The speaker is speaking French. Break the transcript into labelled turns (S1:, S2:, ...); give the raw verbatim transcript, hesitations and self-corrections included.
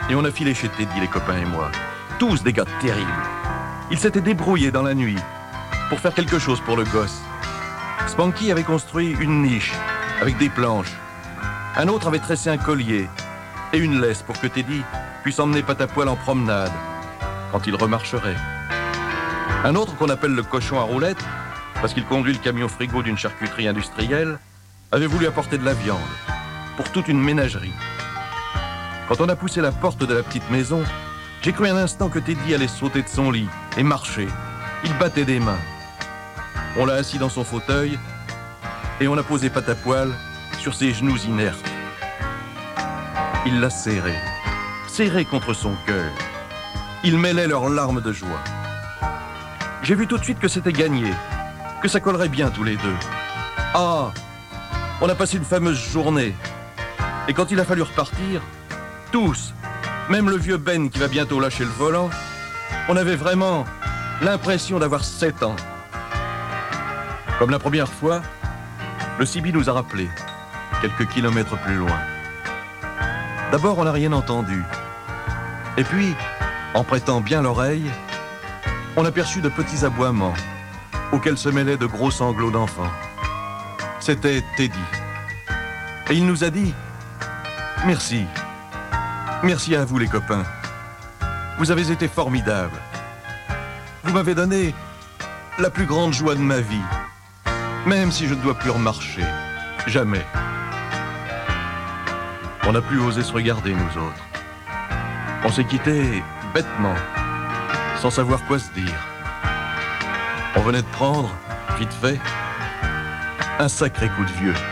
S1: Et on a filé chez Teddy, les copains et moi. Tous des gars terribles. Ils s'étaient débrouillés dans la nuit pour faire quelque chose pour le gosse. Spanky avait construit une niche avec des planches. Un autre avait tressé un collier et une laisse pour que Teddy puisse emmener Patapoil en promenade quand il remarcherait. Un autre, qu'on appelle le cochon à roulettes, parce qu'il conduit le camion frigo d'une charcuterie industrielle, avait voulu apporter de la viande pour toute une ménagerie. Quand on a poussé la porte de la petite maison, j'ai cru un instant que Teddy allait sauter de son lit et marcher. Il battait des mains. On l'a assis dans son fauteuil et on a posé Patapoil sur ses genoux inertes. Il l'a serré, serré contre son cœur. Il mêlait leurs larmes de joie. J'ai vu tout de suite que c'était gagné, que ça collerait bien tous les deux. Ah, on a passé une fameuse journée. Et quand il a fallu repartir, tous, même le vieux Ben qui va bientôt lâcher le volant, on avait vraiment l'impression d'avoir sept ans. Comme la première fois, le Sibi nous a rappelé, quelques kilomètres plus loin. D'abord, on n'a rien entendu. Et puis, en prêtant bien l'oreille, on aperçut de petits aboiements auxquels se mêlaient de gros sanglots d'enfants. C'était Teddy. Et il nous a dit « Merci. Merci à vous, les copains. Vous avez été formidables. Vous m'avez donné la plus grande joie de ma vie, même si je ne dois plus remarcher. Jamais. » On n'a plus osé se regarder, nous autres. On s'est quittés bêtement, sans savoir quoi se dire. On venait de prendre, vite fait, un sacré coup de vieux.